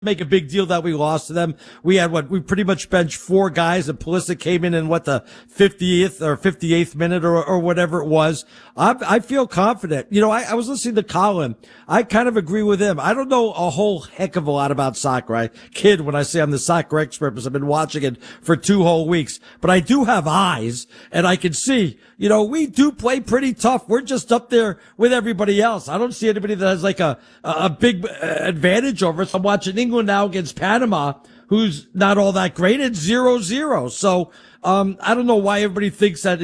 make a big deal that we lost to them. We had we pretty much benched 4 guys, and Pulisic came in the 50th or 58th minute or whatever it was. I feel confident. I was listening to Colin. I kind of agree with him. I don't know a whole heck of a lot about soccer. I kid when I say I'm the soccer expert because I've been watching it for 2 whole weeks, but I do have eyes and I can see, we do play pretty tough. We're just up there with everybody else. I don't see anybody that has like a big advantage over us. I'm watching England now against Panama, who's not all that great. It's 0-0. So, I don't know why everybody thinks that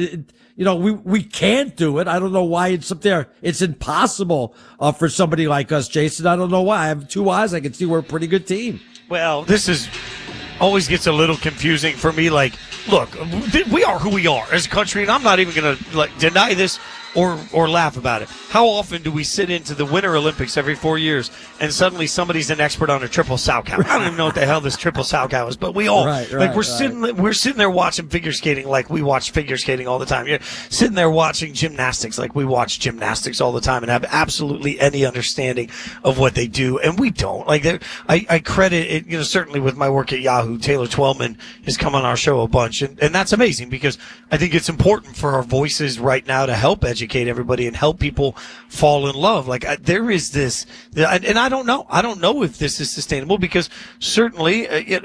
we can't do it. I don't know why it's up there. It's impossible, for somebody like us, Jason. I don't know why. I have 2 eyes. I can see we're a pretty good team. Well, this always gets a little confusing for me. Like, look, we are who we are as a country, and I'm not even going to deny this or laugh about it. How often do we sit into the Winter Olympics every 4 years and suddenly somebody's an expert on a triple Salchow? I don't even know what the hell this triple Salchow is, but we all we're sitting there watching figure skating like we watch figure skating all the time. You're sitting there watching gymnastics like we watch gymnastics all the time and have absolutely any understanding of what they do, and we don't. Like, I credit it, certainly with my work at Yahoo. Taylor Twellman has come on our show a bunch, and that's amazing because I think it's important for our voices right now to help educate everybody and help people fall in love. Like, there is this, and I don't know if this is sustainable because certainly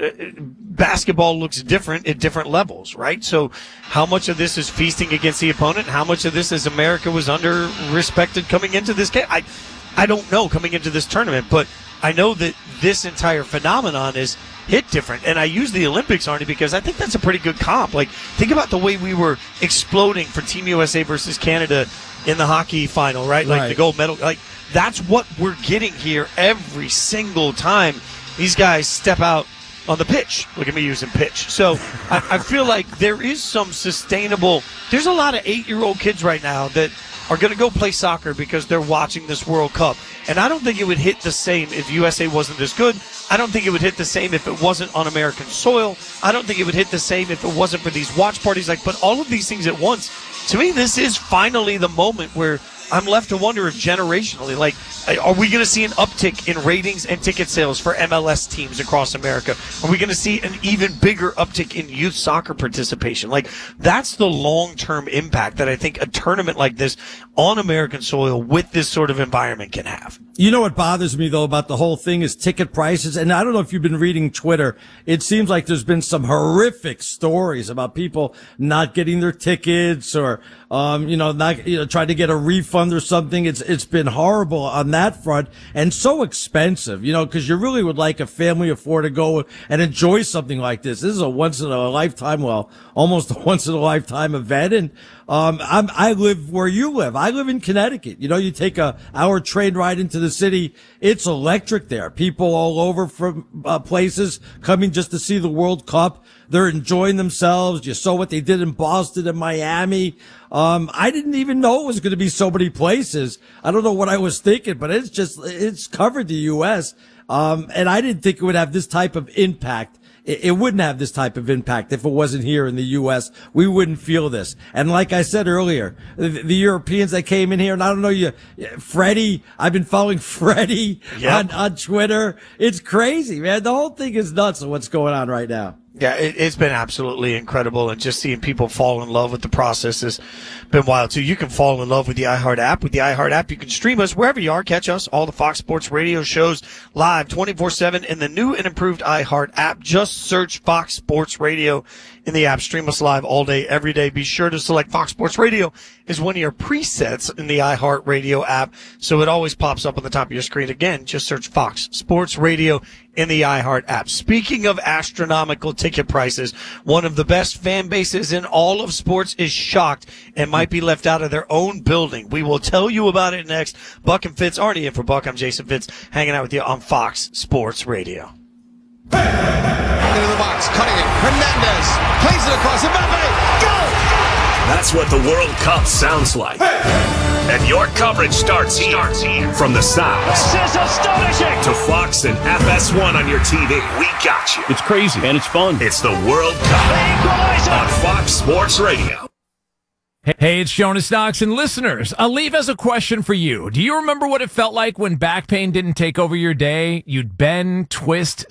basketball looks different at different levels, right? So how much of this is feasting against the opponent? How much of this is America was under respected coming into this game? I don't know coming into this tournament, but I know that this entire phenomenon is hit different. And I use the Olympics, Arnie, because I think that's a pretty good comp. Like, think about the way we were exploding for Team USA versus Canada in the hockey final, right? Like the gold medal. Like, that's what we're getting here every single time these guys step out on the pitch. Look at me using pitch. So I feel like there is some sustainable. There's a lot of 8-year-old kids right now that are going to go play soccer because they're watching this World Cup. And I don't think it would hit the same if USA wasn't this good. I don't think it would hit the same if it wasn't on American soil. I don't think it would hit the same if it wasn't for these watch parties. But all of these things at once, to me, this is finally the moment where I'm left to wonder if generationally, are we going to see an uptick in ratings and ticket sales for MLS teams across America? Are we going to see an even bigger uptick in youth soccer participation? That's the long-term impact that I think a tournament like this on American soil with this sort of environment can have. You know what bothers me, though, about the whole thing is ticket prices. And I don't know if you've been reading Twitter. It seems like there's been some horrific stories about people not getting their tickets or, trying to get a refund or something. It's been horrible on that front and so expensive, because you really would like a family of 4 to go and enjoy something like this. This is a once in a lifetime, almost a once in a lifetime event. And, I live where you live. I live in Connecticut. You take a hour train ride into the city. It's electric there. People all over from places coming just to see the World Cup. They're enjoying themselves. You saw what they did in Boston and Miami. I didn't even know it was going to be so many places. I don't know what I was thinking, but it's covered the U.S. And I didn't think it would have this type of impact. It wouldn't have this type of impact if it wasn't here in the U.S. We wouldn't feel this. And like I said earlier, the Europeans that came in here, and I don't know Freddie, I've been following Freddie on Twitter. It's crazy, man. The whole thing is nuts of what's going on right now. Yeah, it's been absolutely incredible, and just seeing people fall in love with the process has been wild, too. You can fall in love with the iHeart app. With the iHeart app, you can stream us wherever you are. Catch us, all the Fox Sports Radio shows, live 24/7 in the new and improved iHeart app. Just search Fox Sports Radio in the app. Stream us live all day, every day. Be sure to select Fox Sports Radio as one of your presets in the iHeart Radio app, so it always pops up on the top of your screen. Again, just search Fox Sports Radio in the iHeart app. Speaking of astronomical ticket prices, one of the best fan bases in all of sports is shocked and might be left out of their own building. We will tell you about it next. Buck and Fitz, Arnie in for Buck. I'm Jason Fitz, hanging out with you on Fox Sports Radio. Into the box, cutting it. Hernandez plays it across. Mbappe, go! That's what the World Cup sounds like. And your coverage starts here. From the sounds this is astonishing to Fox and FS1 on your TV. We got you. It's crazy and it's fun. It's the World Cup on Fox Sports Radio. Hey, it's Jonas Knox, and listeners, Aleve has a question for you. Do you remember what it felt like when back pain didn't take over your day? You'd bend, twist,